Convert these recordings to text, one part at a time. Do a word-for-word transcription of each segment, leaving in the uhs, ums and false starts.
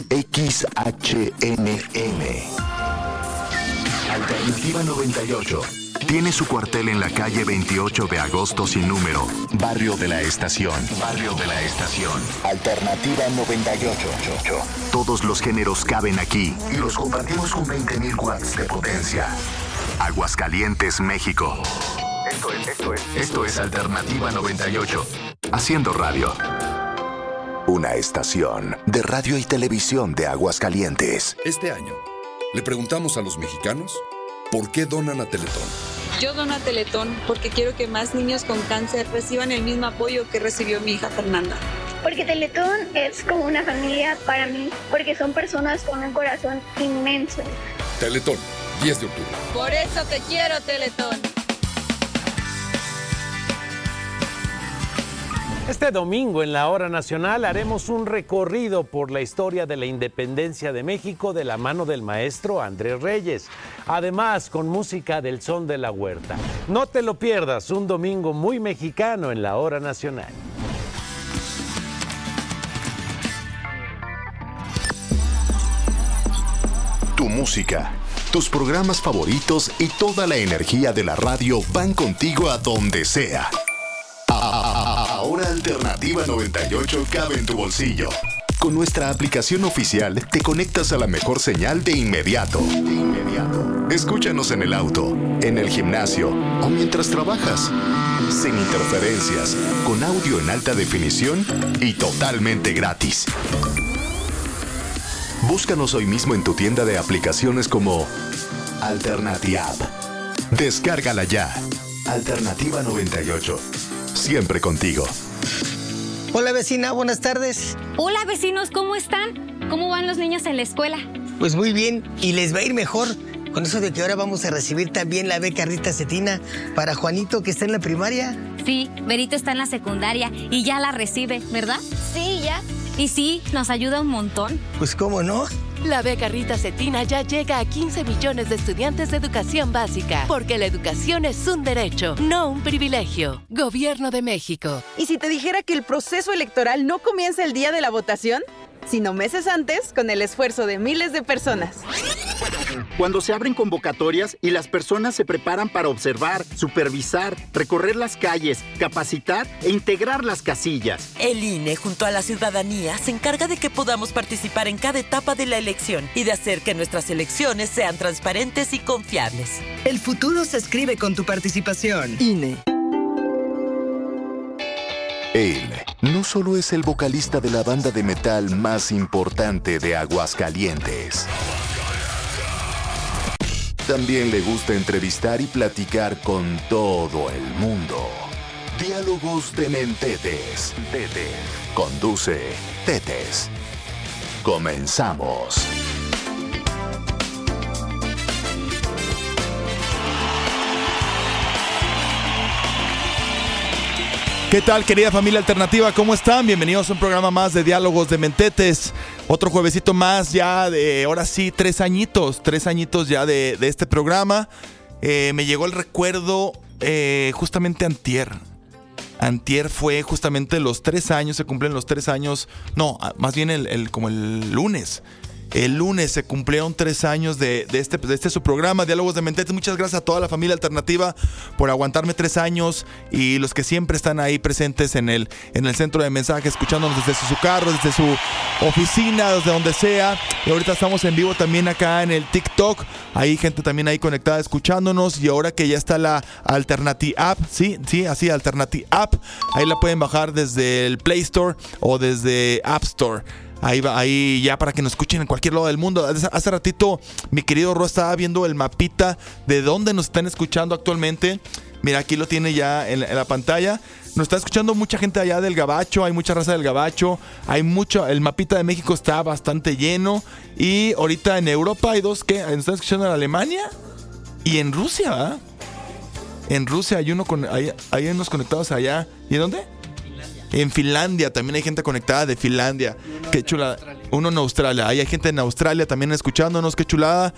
X H N M. Alternativa noventa y ocho. Tiene su cuartel en la calle veintiocho de agosto sin número, Barrio de la Estación. Barrio de la Estación. Alternativa noventa y ocho. Todos los géneros caben aquí y los compartimos con veinte mil watts de potencia. Aguascalientes, México. Esto es, esto es, esto es Alternativa noventa y ocho. Haciendo radio. Una estación de radio y televisión de Aguascalientes. Este año, le preguntamos a los mexicanos por qué donan a Teletón. Yo dono a Teletón porque quiero que más niños con cáncer reciban el mismo apoyo que recibió mi hija Fernanda. Porque Teletón es como una familia para mí, porque son personas con un corazón inmenso. Teletón, diez de octubre. Por eso te quiero, Teletón. Este domingo en la Hora Nacional haremos un recorrido por la historia de la independencia de México de la mano del maestro Andrés Reyes. Además, con música del Son de la Huerta. No te lo pierdas, un domingo muy mexicano en la Hora Nacional. Tu música, tus programas favoritos y toda la energía de la radio van contigo a donde sea. Ahora Alternativa noventa y ocho cabe en tu bolsillo. Con nuestra aplicación oficial te conectas a la mejor señal de inmediato. De inmediato. Escúchanos en el auto, en el gimnasio o mientras trabajas. Sin interferencias, con audio en alta definición y totalmente gratis. Búscanos hoy mismo en tu tienda de aplicaciones como Alternativa. Descárgala ya. Alternativa noventa y ocho. Siempre contigo. Hola vecina, buenas tardes. Hola vecinos, ¿cómo están? ¿Cómo van los niños en la escuela? Pues muy bien, y les va a ir mejor con eso de que ahora vamos a recibir también la beca Rita Cetina para Juanito, que está en la primaria. Sí, Berito está en la secundaria y ya la recibe, ¿verdad? Sí, ya. Y sí, nos ayuda un montón. Pues cómo no. La beca Rita Cetina ya llega a quince millones de estudiantes de educación básica, porque la educación es un derecho, no un privilegio. Gobierno de México. ¿Y si te dijera que el proceso electoral no comienza el día de la votación, sino meses antes, con el esfuerzo de miles de personas? Cuando se abren convocatorias y las personas se preparan para observar, supervisar, recorrer las calles, capacitar e integrar las casillas. El I N E, junto a la ciudadanía, se encarga de que podamos participar en cada etapa de la elección y de hacer que nuestras elecciones sean transparentes y confiables. El futuro se escribe con tu participación. I N E. Él no solo es el vocalista de la banda de metal más importante de Aguascalientes. También le gusta entrevistar y platicar con todo el mundo. Diálogos de Mentetes. Tetes. Conduce Tetes. Comenzamos. ¿Qué tal, querida familia alternativa? ¿Cómo están? Bienvenidos a un programa más de Diálogos de Mentetes. Otro juevesito más ya de, ahora sí, tres añitos. Tres añitos ya de, de este programa. Eh, me llegó el recuerdo eh, justamente antier. Antier fue justamente los tres años, se cumplen los tres años. No, más bien el, el como el lunes. El lunes se cumplieron tres años de, de, este, de este su programa, Diálogos de Mentetes. Muchas gracias a toda la familia alternativa por aguantarme tres años y los que siempre están ahí presentes en el, en el centro de mensajes, escuchándonos desde su carro, desde su oficina, desde donde sea. Y ahorita estamos en vivo también acá en el TikTok. Hay gente también ahí conectada escuchándonos. Y ahora que ya está la Alternative App, sí, sí, así, Alternative App, ahí la pueden bajar desde el Play Store o desde App Store. Ahí va, ahí ya para que nos escuchen en cualquier lado del mundo. Hace, hace ratito mi querido Ro estaba viendo el mapita de dónde nos están escuchando actualmente. Mira, aquí lo tiene ya en, en la pantalla. Nos está escuchando mucha gente allá del Gabacho, hay mucha raza del Gabacho, hay mucho, el mapita de México está bastante lleno. Y ahorita en Europa hay dos que nos están escuchando en Alemania y en Rusia, ¿verdad? En Rusia hay uno con, hay, hay unos conectados allá. ¿Y en dónde? En Finlandia, también hay gente conectada de Finlandia. Qué chulada. Uno en Australia. Ahí hay gente en Australia también escuchándonos, qué chulada.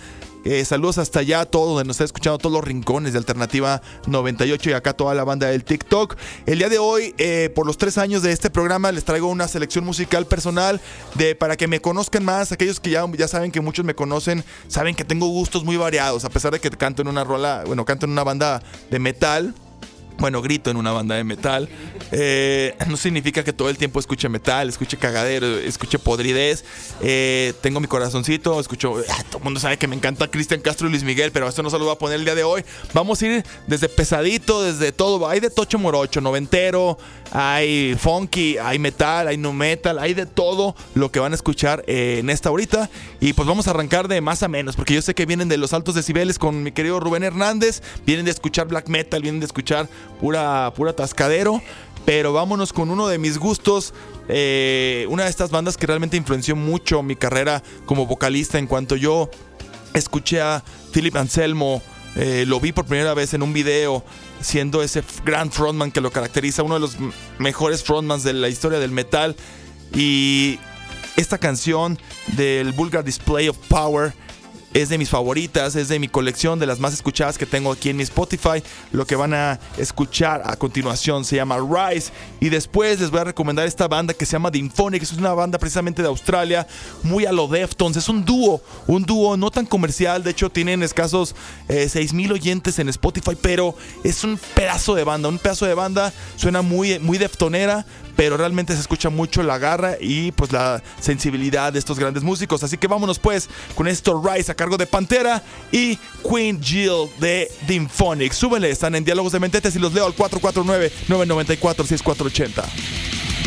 Eh, saludos hasta allá, todo donde nos está escuchando, todos los rincones de Alternativa noventa y ocho y acá toda la banda del TikTok. El día de hoy, eh, por los tres años de este programa, les traigo una selección musical personal de para que me conozcan más. Aquellos que ya, ya saben que muchos me conocen, saben que tengo gustos muy variados, a pesar de que canto en una rola, bueno, canto en una banda de metal. Bueno, grito en una banda de metal. Eh, no significa que todo el tiempo escuche metal, escuche cagadero, escuche podridez. Eh, tengo mi corazoncito, escucho... Ah, todo el mundo sabe que me encanta Cristian Castro y Luis Miguel, pero esto no se lo voy a poner el día de hoy. Vamos a ir desde pesadito, desde todo. Hay de tocho morocho, noventero, hay funky, hay metal, hay nu metal, hay de todo lo que van a escuchar eh, en esta horita. Y pues vamos a arrancar de más a menos, porque yo sé que vienen de los altos decibeles con mi querido Rubén Hernández, vienen de escuchar black metal, vienen de escuchar pura, pura tascadero. Pero vámonos con uno de mis gustos, eh, una de estas bandas que realmente influenció mucho mi carrera como vocalista. En cuanto yo escuché a Philip Anselmo, eh, lo vi por primera vez en un video, siendo ese gran frontman que lo caracteriza, uno de los mejores frontmans de la historia del metal. Y esta canción del Vulgar Display of Power es de mis favoritas, es de mi colección, de las más escuchadas que tengo aquí en mi Spotify. Lo que van a escuchar a continuación se llama Rise. Y después les voy a recomendar esta banda que se llama Dymphonic. Es una banda precisamente de Australia, muy a lo Deftones. Es un dúo, un dúo no tan comercial. De hecho tienen escasos eh, seis mil oyentes en Spotify, pero es un pedazo de banda, un pedazo de banda. Suena muy, muy deftonera, pero realmente se escucha mucho la garra y pues la sensibilidad de estos grandes músicos. Así que vámonos pues con esto, Rise, a cargo de Pantera y Queen Jill de Dymphonic. Súbenle, están en Diálogos de Mentetes y los leo al cuatro cuatro nueve, nueve nueve cuatro, seis cuatro ocho cero.